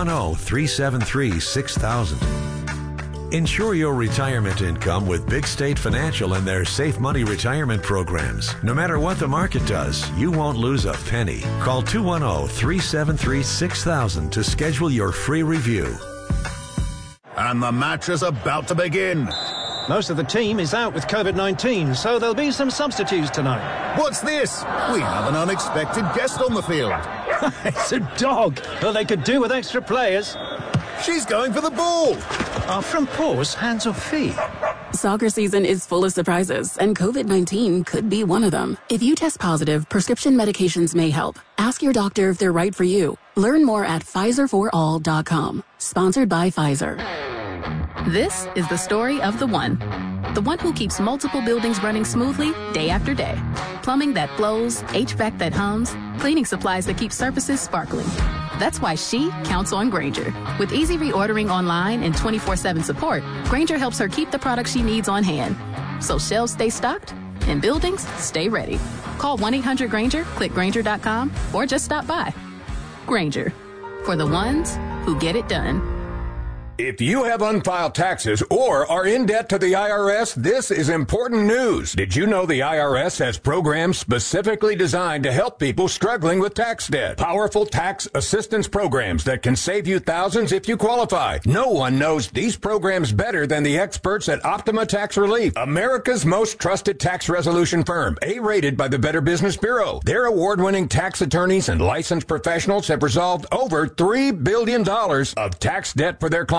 210-373-6000. Ensure your retirement income with Big State Financial and their Safe Money retirement programs. No matter what the market does, you won't lose a penny. Call 210-373-6000 to schedule your free review. And the match is about to begin. Most of the team is out with COVID-19, so there'll be some substitutes tonight. What's this? We have an unexpected guest on the field. It's a dog. Well, they could do with extra players. She's going for the ball. Are front paws hands or feet? Soccer season is full of surprises, and COVID-19 could be one of them. If you test positive, prescription medications may help. Ask your doctor if they're right for you. Learn more at PfizerForAll.com. Sponsored by Pfizer. This is the story of the one who keeps multiple buildings running smoothly day after day. Plumbing that flows, HVAC that hums, cleaning supplies that keep surfaces sparkling. That's why she counts on Grainger. With easy reordering online and 24/7 support, Grainger helps her keep the products she needs on hand. So shelves stay stocked and buildings stay ready. Call 1-800-GRAINGER, click Grainger.com, or just stop by. Grainger, for the ones who get it done. If you have unfiled taxes or are in debt to the IRS, this is important news. Did you know the IRS has programs specifically designed to help people struggling with tax debt? Powerful tax assistance programs that can save you thousands if you qualify. No one knows these programs better than the experts at Optima Tax Relief, America's most trusted tax resolution firm, A-rated by the Better Business Bureau. Their award-winning tax attorneys and licensed professionals have resolved over $3 billion of tax debt for their clients.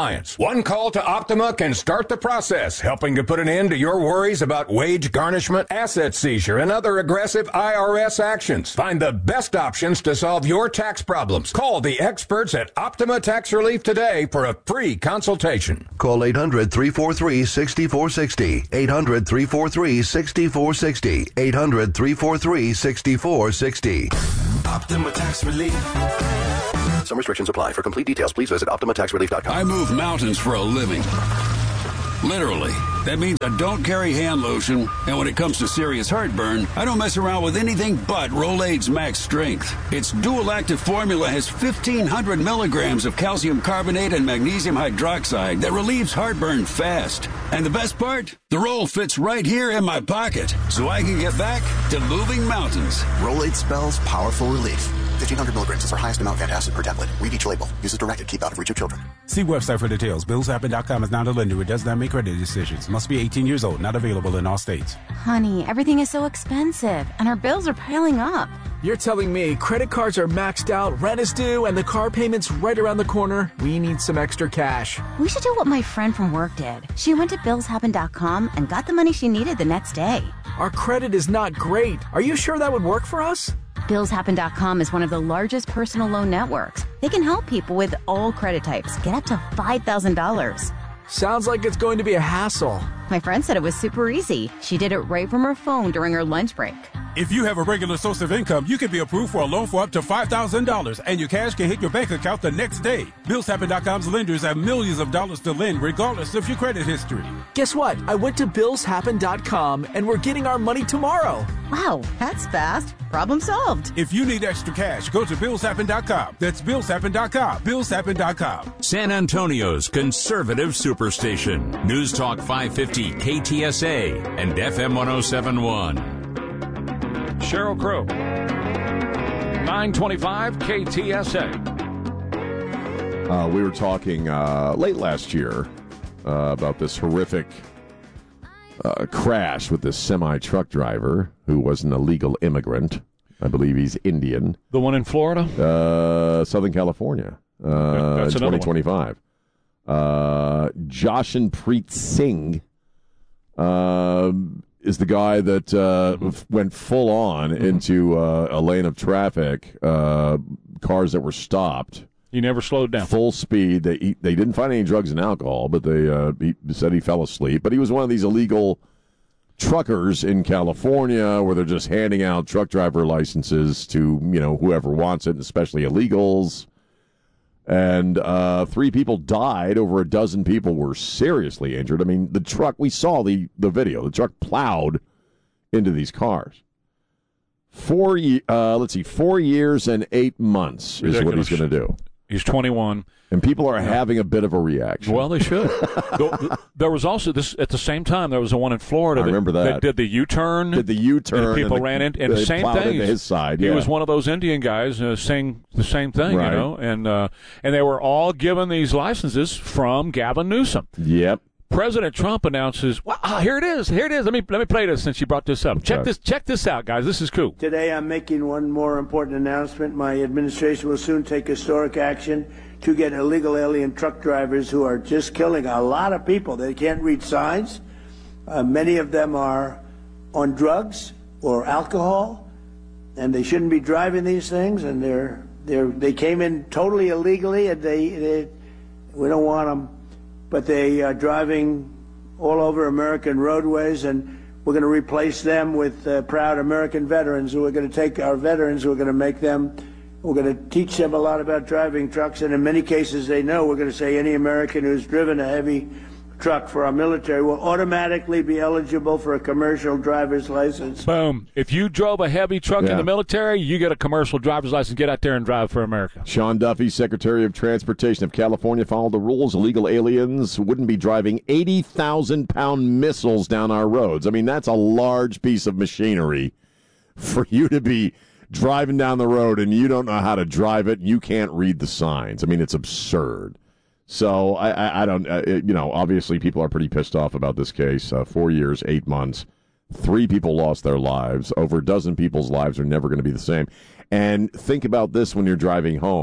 compliance. One call to Optima can start the process, helping to put an end to your worries about wage garnishment, asset seizure, and other aggressive IRS actions. Find the best options to solve your tax problems. Call the experts at Optima Tax Relief today for a free consultation. Call 800-343-6460. 800-343-6460. 800-343-6460. Optima Tax Relief. Some restrictions apply. For complete details, please visit OptimaTaxRelief.com. I move mountains for a living. Literally. That means I don't carry hand lotion, and when it comes to serious heartburn, I don't mess around with anything but Rolaids Max Strength. Its dual-active formula has 1,500 milligrams of calcium carbonate and magnesium hydroxide that relieves heartburn fast. And the best part? The roll fits right here in my pocket, so I can get back to moving mountains. Rolaids spells powerful relief. 1,500 milligrams is our highest amount of antacid per tablet. Read each label. Use as directed. Keep out of reach of children. See website for details. BillsHappen.com is not a lender. It does not make credit decisions. Must be 18 years old. Not available in all states. Honey, everything is so expensive, and our bills are piling up. You're telling me credit cards are maxed out, rent is due, and the car payment's right around the corner? We need some extra cash. We should do what my friend from work did. She went to BillsHappen.com and got the money she needed the next day. Our credit is not great. Are you sure that would work for us? BillsHappen.com is one of the largest personal loan networks. They can help people with all credit types get up to $5,000. Sounds like it's going to be a hassle. My friend said it was super easy. She did it right from her phone during her lunch break. If you have a regular source of income, you can be approved for a loan for up to $5,000, and your cash can hit your bank account the next day. BillsHappen.com's lenders have millions of dollars to lend regardless of your credit history. Guess what? I went to BillsHappen.com, and we're getting our money tomorrow. Wow, that's fast. Problem solved. If you need extra cash, go to BillsHappen.com. That's BillsHappen.com. BillsHappen.com. San Antonio's conservative superstation. News Talk 550 KTSA and FM 1071. Sheryl Crow, 925 KTSA. We were talking late last year about this horrific crash with this semi-truck driver who was an illegal immigrant. I believe he's Indian. The one in Florida? Southern California. That's 2025. Jashanpreet Singh is the guy that went full on into a lane of traffic, cars that were stopped. He never slowed down. Full speed. They didn't find any drugs and alcohol, but he said he fell asleep. But he was one of these illegal truckers in California where they're just handing out truck driver licenses to, whoever wants it, especially illegals. And 3 people died. Over a dozen people were seriously injured. I mean, the truck, we saw the video. The truck plowed into these cars. 4 years and 8 months is what he's going to do. He's 21. And people are having a bit of a reaction. Well, they should. There was also this at the same time. There was the one in Florida. I remember that did the U-turn. Did the U-turn? And people ran in, and the same thing. Into his side. He was one of those Indian guys saying the same thing, right. And they were all given these licenses from Gavin Newsom. Yep. President Trump announces, here it is. Let me play this since you brought this up. Check this out, guys. This is cool. Today I'm making one more important announcement. My administration will soon take historic action to get illegal alien truck drivers who are just killing a lot of people. They can't read signs. Many of them are on drugs or alcohol, and they shouldn't be driving these things. And they came in totally illegally, and we don't want them. But they are driving all over American roadways, and we're going to replace them with proud American veterans. We're going to take our veterans, we're going to make them, we're going to teach them a lot about driving trucks, and in many cases they know. We're going to say any American who's driven a heavy truck for our military will automatically be eligible for a commercial driver's license. Boom. If you drove a heavy truck in the military, you get a commercial driver's license. Get out there and drive for America. Sean Duffy, Secretary of Transportation of California, followed the rules. Illegal aliens wouldn't be driving 80,000-pound missiles down our roads. I mean, that's a large piece of machinery for you to be driving down the road and you don't know how to drive it and you can't read the signs. I mean, it's absurd. So I don't, obviously people are pretty pissed off about this case. 4 years, 8 months, 3 people lost their lives. Over a dozen people's lives are never going to be the same. And think about this when you're driving home.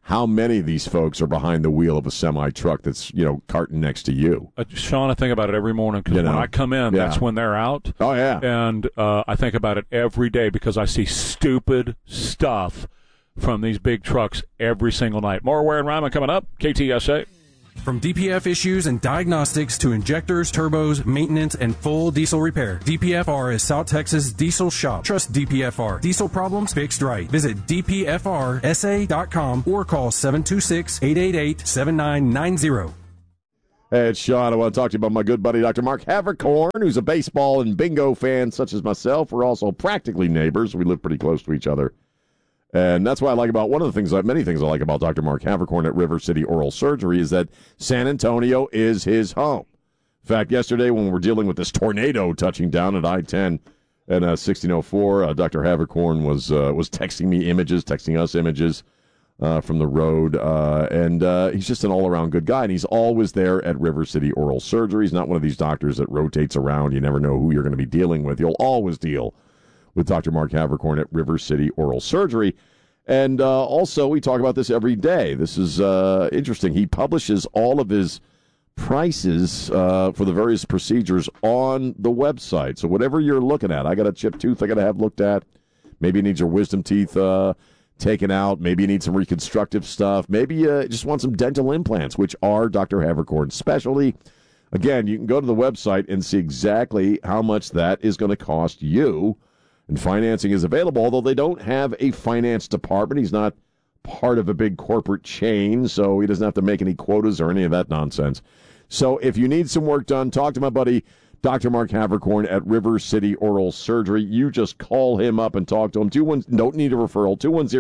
how many of these folks are behind the wheel of a semi-truck that's, carting next to you. Sean, I think about it every morning because when I come in, that's when they're out. Oh, yeah. And I think about it every day because I see stupid stuff from these big trucks every single night. More Ware and Ryman coming up. KTSA. From DPF issues and diagnostics to injectors, turbos, maintenance, and full diesel repair, DPFR is South Texas Diesel Shop. Trust DPFR. Diesel problems fixed right. Visit DPFRSA.com or call 726-888-7990. Hey, it's Sean. I want to talk to you about my good buddy, Dr. Mark Havercorn, who's a baseball and bingo fan such as myself. We're also practically neighbors. We live pretty close to each other. And that's what I like about many things I like about Dr. Mark Havercorn at River City Oral Surgery is that San Antonio is his home. In fact, yesterday when we were dealing with this tornado touching down at I-10 and 1604, Dr. Havercorn was texting us images from the road. And he's just an all-around good guy. And he's always there at River City Oral Surgery. He's not one of these doctors that rotates around. You never know who you're going to be dealing with. You'll always deal with Dr. Mark Havercorn at River City Oral Surgery. And also, we talk about this every day. This is interesting. He publishes all of his prices for the various procedures on the website. So whatever you're looking at, I got a chipped tooth I got to have looked at. Maybe you need your wisdom teeth taken out. Maybe you need some reconstructive stuff. Maybe you just want some dental implants, which are Dr. Havercorn's specialty. Again, you can go to the website and see exactly how much that is going to cost you. And financing is available, although they don't have a finance department. He's not part of a big corporate chain, so he doesn't have to make any quotas or any of that nonsense. So if you need some work done, talk to my buddy, Dr. Mark Havercorn at River City Oral Surgery. You just call him up and talk to him. Don't need a referral,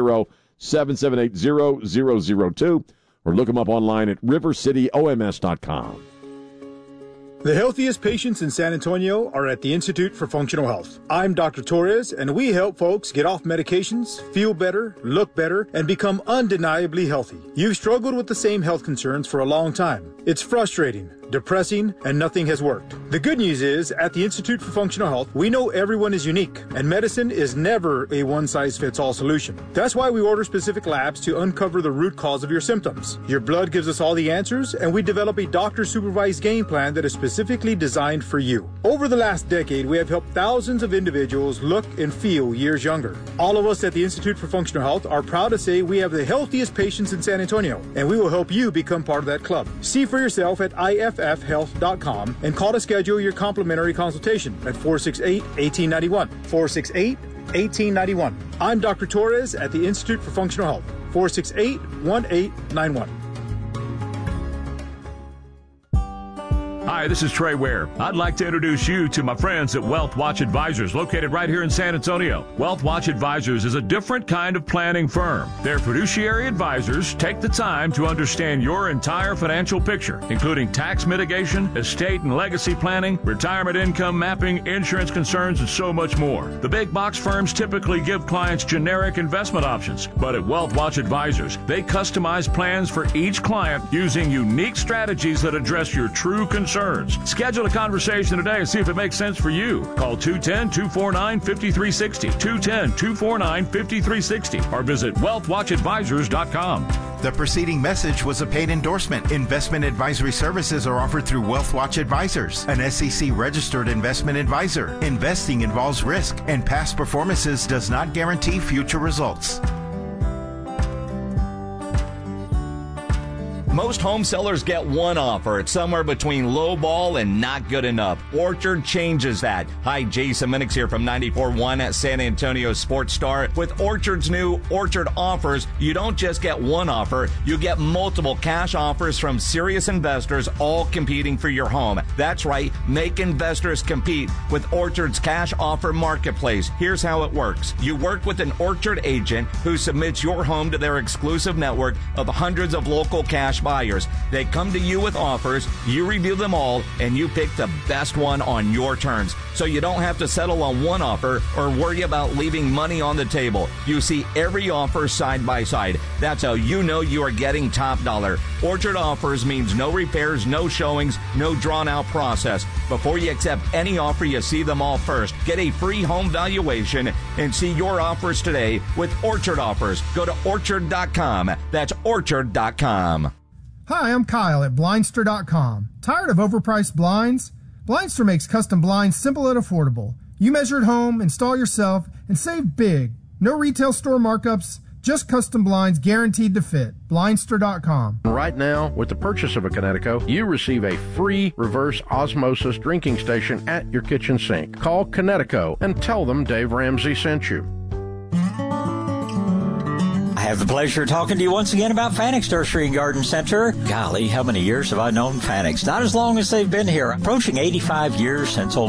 210-778-0002, or look him up online at rivercityoms.com. The healthiest patients in San Antonio are at the Institute for Functional Health. I'm Dr. Torres, and we help folks get off medications, feel better, look better, and become undeniably healthy. You've struggled with the same health concerns for a long time. It's frustrating, depressing, and nothing has worked. The good news is, at the Institute for Functional Health, we know everyone is unique, and medicine is never a one-size-fits-all solution. That's why we order specific labs to uncover the root cause of your symptoms. Your blood gives us all the answers, and we develop a doctor-supervised game plan that is specifically designed for you. Over the last decade, we have helped thousands of individuals look and feel years younger. All of us at the Institute for Functional Health are proud to say we have the healthiest patients in San Antonio, and we will help you become part of that club. See for yourself at IFFhealth.com and call to schedule your complimentary consultation at 468-1891. 468-1891. I'm Dr. Torres at the Institute for Functional Health. 468-1891. Hi, this is Trey Ware. I'd like to introduce you to my friends at Wealth Watch Advisors, located right here in San Antonio. Wealth Watch Advisors is a different kind of planning firm. Their fiduciary advisors take the time to understand your entire financial picture, including tax mitigation, estate and legacy planning, retirement income mapping, insurance concerns, and so much more. The big box firms typically give clients generic investment options, but at Wealth Watch Advisors, they customize plans for each client using unique strategies that address your true concerns. Schedule a conversation today and see if it makes sense for you. Call 210-249-5360, 210-249-5360, or visit wealthwatchadvisors.com. The preceding message was a paid endorsement. Investment advisory services are offered through Wealth Watch Advisors, an SEC-registered investment advisor. Investing involves risk, and past performances does not guarantee future results. Most home sellers get one offer. It's somewhere between low ball and not good enough. Orchard changes that. Hi, Jason Minix here from 94.1 at San Antonio Sports Star. With Orchard's new Orchard offers, you don't just get one offer, you get multiple cash offers from serious investors, all competing for your home. That's right, make investors compete with Orchard's cash offer marketplace. Here's how it works. You work with an Orchard agent who submits your home to their exclusive network of hundreds of local cash buyers. They come to you with offers, you review them all, and you pick the best one on your terms. So you don't have to settle on one offer or worry about leaving money on the table. You see every offer side by side. That's how you know you are getting top dollar. Orchard offers means no repairs, no showings, no drawn out process. Before you accept any offer, you see them all first. Get a free home valuation and see your offers today with Orchard Offers. Go to Orchard.com. That's Orchard.com. Hi, I'm Kyle at Blindster.com. Tired of overpriced blinds? Blindster makes custom blinds simple and affordable. You measure at home, install yourself, and save big. No retail store markups, just custom blinds guaranteed to fit. Blindster.com. Right now, with the purchase of a Connecticut, you receive a free reverse osmosis drinking station at your kitchen sink. Call Connecticut and tell them Dave Ramsey sent you. I have the pleasure of talking to you once again about Fanix Nursery and Garden Center. Golly, how many years have I known Fanix? Not as long as they've been here. Approaching 85 years since old